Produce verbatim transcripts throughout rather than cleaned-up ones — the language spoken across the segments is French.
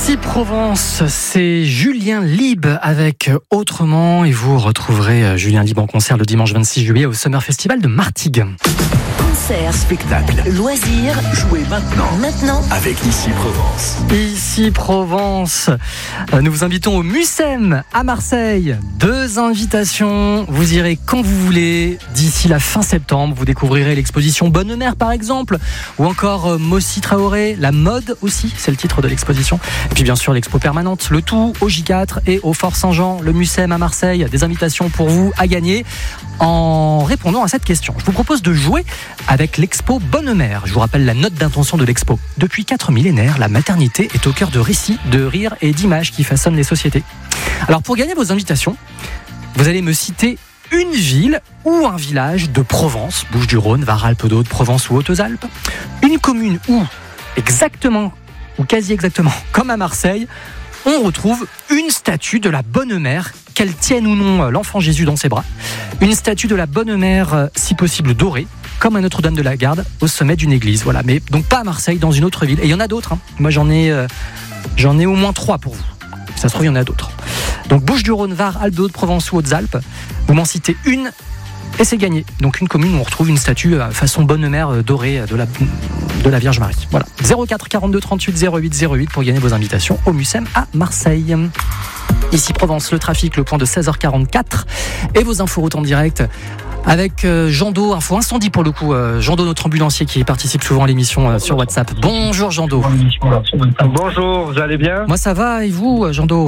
Ici Provence, c'est Julien Lieb avec Autrement et vous retrouverez Julien Lieb en concert le dimanche vingt-six juillet au Summer Festival de Martigues. Concert, spectacle, loisirs, jouez maintenant, maintenant avec Ici Provence. Ici Provence, nous vous invitons au Mucem à Marseille. Deux invitations, vous irez quand vous voulez. D'ici la fin septembre, vous découvrirez l'exposition Bonne Mère par exemple, ou encore Mossi Traoré, la mode aussi, c'est le titre de l'exposition. Et puis bien sûr l'expo permanente, le tout au J quatre et au Fort Saint-Jean, le Mucem à Marseille. Des invitations pour vous à gagner en répondant à cette question. Je vous propose de jouer avec l'expo Bonne Mère. Je vous rappelle la note d'intention de l'expo. Depuis quatre millénaires, la maternité est au cœur de récits, de rires et d'images qui façonnent les sociétés. Alors pour gagner vos invitations, vous allez me citer une ville ou un village de Provence, Bouches-du-Rhône, Var, Alpes-d'Haute, Provence ou Hautes-Alpes, une commune où exactement, ou quasi exactement, comme à Marseille, on retrouve une statue de la Bonne Mère, qu'elle tienne ou non l'enfant Jésus dans ses bras. Une statue de la Bonne Mère, si possible dorée, comme à Notre-Dame de la Garde, au sommet d'une église. Voilà, mais donc pas à Marseille, dans une autre ville. Et il y en a d'autres. Hein. Moi, j'en ai, euh, j'en ai au moins trois pour vous. Ça se trouve, il y en a d'autres. Donc Bouches-du-Rhône, Var, Alpes-d'Haute, Provence ou Hautes-Alpes. Vous m'en citez une et c'est gagné. Donc une commune où on retrouve une statue façon Bonne Mère dorée de la, de la Vierge Marie. Voilà. zéro quatre quarante-deux trente-huit zéro huit zéro huit pour gagner vos invitations au Mucem à Marseille. Ici Provence, le trafic, le point de seize heures quarante-quatre et vos infos routes en direct avec euh, Jando, info incendie pour le coup. Euh, Jando, notre ambulancier qui participe souvent à l'émission euh, sur WhatsApp. Bonjour Jando. Bonjour, vous allez bien? Moi ça va et vous Jando?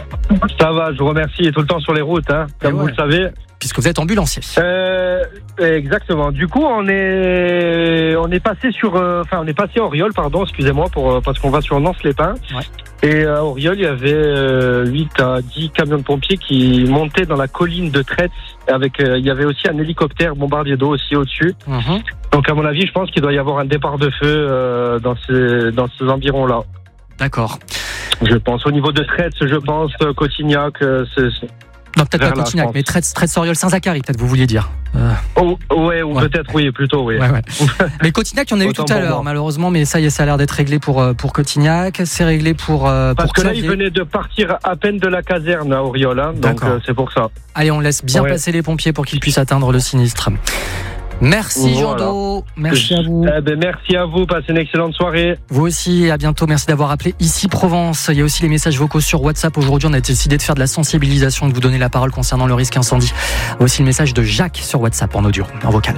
Ça va, je vous remercie. Et tout le temps sur les routes, hein, comme ouais. vous le savez. Puisque vous êtes ambulancier. Euh, exactement. Du coup, on est, on est passé sur, euh, enfin, on est passé à Auriol, pardon, excusez-moi, pour, euh, parce qu'on va sur Nance-les-Pins. Ouais. Et à Auriol, il y avait euh, huit à dix camions de pompiers qui montaient dans la colline de Traite. Avec, euh, il y avait aussi un hélicoptère bombardier d'eau aussi au-dessus. Mmh. Donc, à mon avis, je pense qu'il doit y avoir un départ de feu euh, dans ces, dans ces environs-là. D'accord. Je pense. Au niveau de Traite, je pense, Cotignac, euh, c'est... c'est... Non, peut-être pas Cotignac, mais Traite-Soriol-Saint-Zacharie, peut-être vous vouliez dire. Euh... Oh, ouais, ou ouais. peut-être, oui, plutôt, oui. Ouais, ouais. Mais Cotignac, il y en a eu tout à l'heure, malheureusement, mais ça y est, ça a l'air d'être réglé pour, pour Cotignac, c'est réglé pour, euh, Parce pour que Clavier. là, il venait de partir à peine de la caserne à Auriol, hein, donc euh, c'est pour ça. Allez, on laisse bien ouais. passer les pompiers pour qu'ils puissent atteindre le sinistre. Merci voilà. Jando, merci à vous. Eh ben, merci à vous, passez une excellente soirée. Vous aussi, à bientôt, merci d'avoir appelé Ici Provence. Il y a aussi les messages vocaux sur WhatsApp. Aujourd'hui, on a décidé de faire de la sensibilisation, de vous donner la parole concernant le risque incendie. Aussi le message de Jacques sur WhatsApp en audio, en vocal.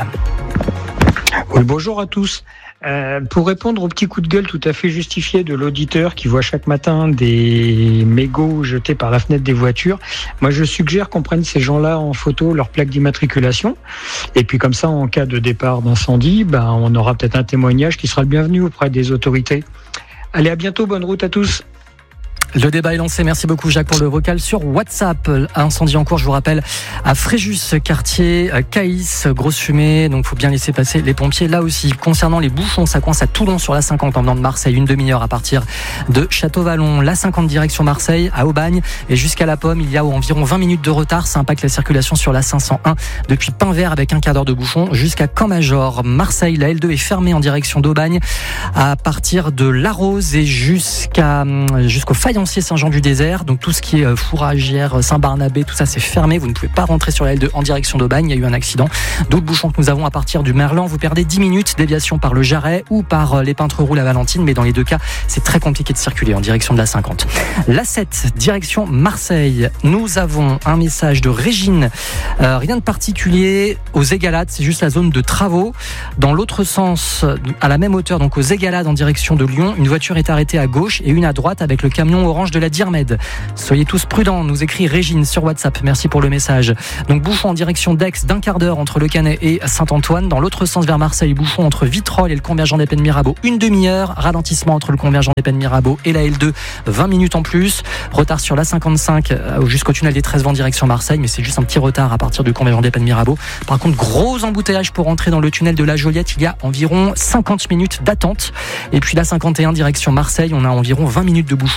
Oui, bonjour à tous. Euh, pour répondre au petit coup de gueule tout à fait justifié de l'auditeur qui voit chaque matin des mégots jetés par la fenêtre des voitures, moi je suggère qu'on prenne ces gens-là en photo, leur plaque d'immatriculation, et puis comme ça, en cas de départ d'incendie, ben, on aura peut-être un témoignage qui sera le bienvenu auprès des autorités. Allez, à bientôt, bonne route à tous. Le débat est lancé. Merci beaucoup Jacques pour le vocal sur WhatsApp. Incendie en cours, je vous rappelle, à Fréjus, quartier Caïs, grosse fumée, donc faut bien laisser passer les pompiers là aussi. Concernant les bouchons, ça coince à Toulon sur la cinquante en venant de Marseille, une demi-heure à partir de Château-Vallon. La cinquante direction Marseille, à Aubagne et jusqu'à La Pomme, il y a environ vingt minutes de retard. Ça impacte la circulation sur la cinq cent un depuis Pinvert avec un quart d'heure de bouchon jusqu'à Camp-Major. Marseille, la L deux est fermée en direction d'Aubagne à partir de La Rose et jusqu'à jusqu'au Faïen Saint-Jean-du-Désert, donc tout ce qui est Fourragère, Saint-Barnabé, tout ça c'est fermé, vous ne pouvez pas rentrer sur la L deux en direction d'Aubagne, il y a eu un accident. D'autres bouchons que nous avons à partir du Merlan, vous perdez dix minutes, déviation par le Jarret ou par les Peintres-Roux, la Valentine, mais dans les deux cas c'est très compliqué de circuler en direction de la cinquante. La sept, direction Marseille, nous avons un message de Régine, euh, rien de particulier aux Égalades, c'est juste la zone de travaux. Dans l'autre sens, à la même hauteur, donc aux Égalades en direction de Lyon, une voiture est arrêtée à gauche et une à droite avec le camion orange de la Dirmed. Soyez tous prudents, nous écrit Régine sur WhatsApp. Merci pour le message. Donc bouchon en direction d'Aix d'un quart d'heure entre Le Canet et Saint-Antoine. Dans l'autre sens vers Marseille, bouchon entre Vitrolles et le convergent des Pennes Mirabeau, une demi-heure. Ralentissement entre le convergent des Pennes Mirabeau et la L deux, vingt minutes en plus. Retard sur la cinquante-cinq jusqu'au tunnel des treize vents en direction Marseille, mais c'est juste un petit retard à partir du convergent des Pennes Mirabeau. Par contre, gros embouteillage pour entrer dans le tunnel de la Joliette. Il y a environ cinquante minutes d'attente. Et puis la cinquante et un direction Marseille, on a environ vingt minutes de bouchon entre la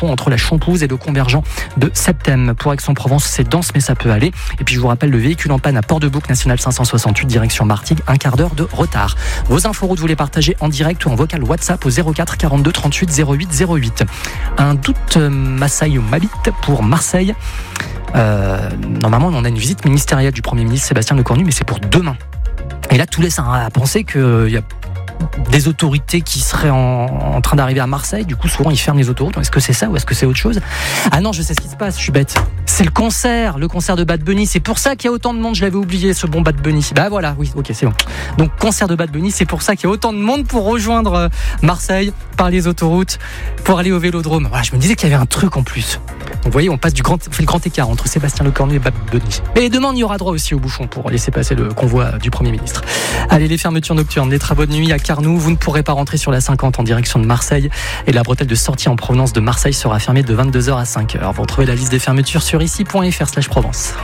Chompouze et le convergent de Septem. Pour Aix-en-Provence, c'est dense, mais ça peut aller. Et puis je vous rappelle le véhicule en panne à Port-de-Bouc, national cinq cent soixante-huit, direction Martigues, un quart d'heure de retard. Vos inforoutes, vous les partagez en direct ou en vocal WhatsApp au zéro quatre quarante-deux trente-huit zéro huit zéro huit. Un doute Massaï Mabit pour Marseille. Euh, normalement, on a une visite ministérielle du Premier ministre Sébastien Lecornu, mais c'est pour demain. Et là, tout laisse à penser qu'il y a des autorités qui seraient en, en train d'arriver à Marseille. Du coup, souvent, ils ferment les autoroutes. Est-ce que c'est ça ou est-ce que c'est autre chose ? Ah non, je sais ce qui se passe, je suis bête. C'est le concert, le concert de Bad Bunny. C'est pour ça qu'il y a autant de monde. Je l'avais oublié, ce bon Bad Bunny. Bah voilà, oui, ok, c'est bon. Donc, concert de Bad Bunny, c'est pour ça qu'il y a autant de monde pour rejoindre Marseille par les autoroutes, pour aller au Vélodrome. Voilà, je me disais qu'il y avait un truc en plus. Donc, vous voyez, on passe du grand, on fait le grand écart entre Sébastien Lecornu et Bad Bunny. Et demain, on y aura droit aussi au bouchon pour laisser passer le convoi du Premier ministre. Allez, les fermetures nocturnes, les travaux de nuit à Carnoux. Vous ne pourrez pas rentrer sur la cinquante en direction de Marseille. Et la bretelle de sortie en provenance de Marseille sera fermée de vingt-deux heures à cinq heures. Vous retrouvez la liste des fermetures sur ici point f r slash Provence.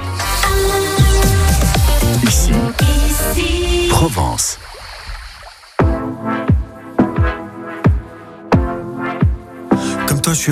Ici, Provence. Comme toi, je suis